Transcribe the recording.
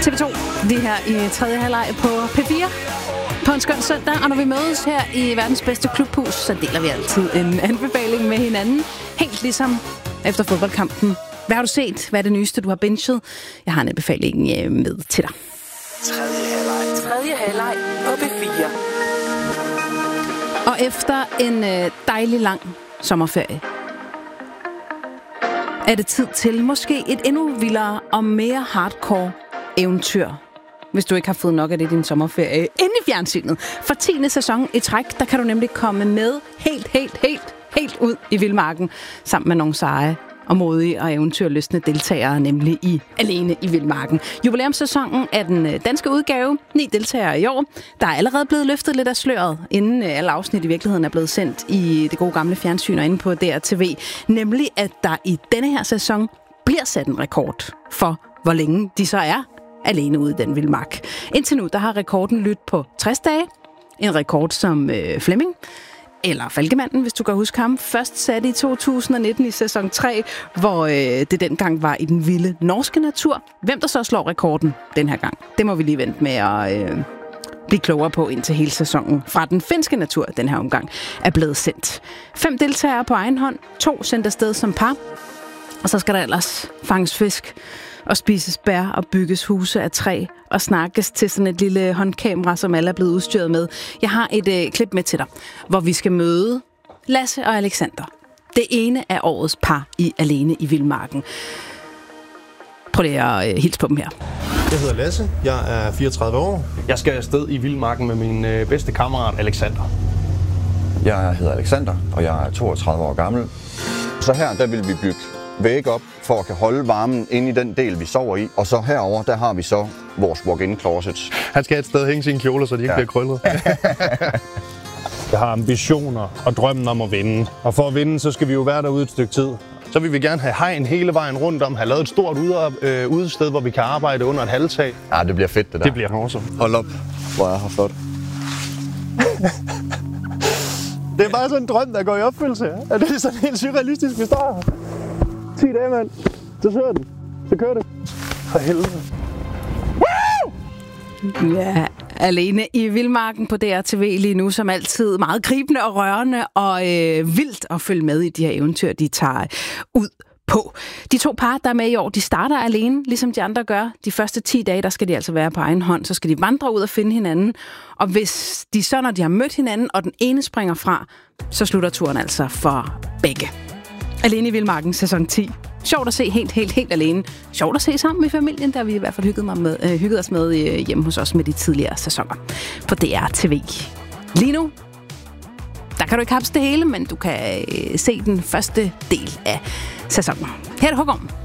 TV2, det her i tredje halvleg på P4 på en skøn søndag. Og når vi mødes her i verdens bedste klubhus, så deler vi altid en anbefaling med hinanden. Helt ligesom efter fodboldkampen. Hvad har du set? Hvad er det nyeste, du har binget? Jeg har en anbefaling med til dig. Tredje halvleg på P4. Og efter en dejlig lang sommerferie er det tid til måske et endnu vildere og mere hardcore eventyr. Hvis du ikke har fået nok af det i din sommerferie inde i fjernsynet. For 10. sæson i træk, der kan du nemlig komme med helt ud i vildmarken sammen med nogle seje og modige og eventyrlystne deltagere, nemlig i Alene i Vildmarken. Jubilæumssæsonen er den danske udgave. 9 deltagere i år. Der er allerede blevet løftet lidt af sløret, inden alle afsnit i virkeligheden er blevet sendt i det gode gamle fjernsyn og inde på DRTV. Nemlig, at der i denne her sæson bliver sat en rekord for, hvor længe de så er alene ude i den vildmark. Indtil nu, der har rekorden lyttet på 60 dage. En rekord som Flemming, eller Falkemanden, hvis du kan huske ham, først satte i 2019 i sæson 3, hvor det dengang var i den vilde norske natur. Hvem der så slår rekorden den her gang, det må vi lige vente med at blive klogere på, indtil hele sæsonen fra den finske natur den her omgang er blevet sendt. 5 deltagere på egen hånd, 2 sendt afsted som par, og så skal der ellers fanges fisk og spises bær og bygges huse af træ og snakkes til sådan et lille håndkamera, som alle er blevet udstyret med. Jeg har et klip med til dig, hvor vi skal møde Lasse og Alexander. Det ene af årets par i Alene i Vildmarken. Prøv lige at hilse på dem her. Jeg hedder Lasse, jeg er 34 år. Jeg skal afsted i Vildmarken med min bedste kammerat Alexander. Jeg hedder Alexander, og jeg er 32 år gammel. Så her, der vil vi bygge væg op, for at kan holde varmen inde i den del, vi sover i. Og så herover der har vi så vores walk-in closet. Han skal et sted hænge sine kjoler, så de ikke bliver krøllet. Jeg har ambitioner og drømmen om at vinde. Og for at vinde, så skal vi jo være derude et stykke tid. Så vil vi gerne have hegn hele vejen rundt om, have lavet et stort udested, hvor vi kan arbejde under et halvtag. Ja, det bliver fedt det der. Det bliver awesome. Hold op, hvor er her flot. Det er bare sådan en drøm, der går i opfyldelse. Er det sådan helt surrealistisk, vi står her? 10 dage, mand. Så søger den. Så kører det. For helvede. Ja, Alene i Vildmarken på DRTV lige nu, som altid meget gribende og rørende og vildt at følge med i de her eventyr, de tager ud på. De 2 par, der er med i år, de starter alene, ligesom de andre gør. De første 10 dage, der skal de altså være på egen hånd, så skal de vandre ud og finde hinanden. Og hvis de så, når de har mødt hinanden, og den ene springer fra, så slutter turen altså for begge. Alene i Vildmarken, sæson 10. Sjovt at se helt alene. Sjovt at se sammen med familien, der vi i hvert fald hygget os med hjemme hos os med de tidligere sæsoner på DRTV. Lige nu, der kan du ikke hapse det hele, men du kan se den første del af sæsonen. Her er det Håkon.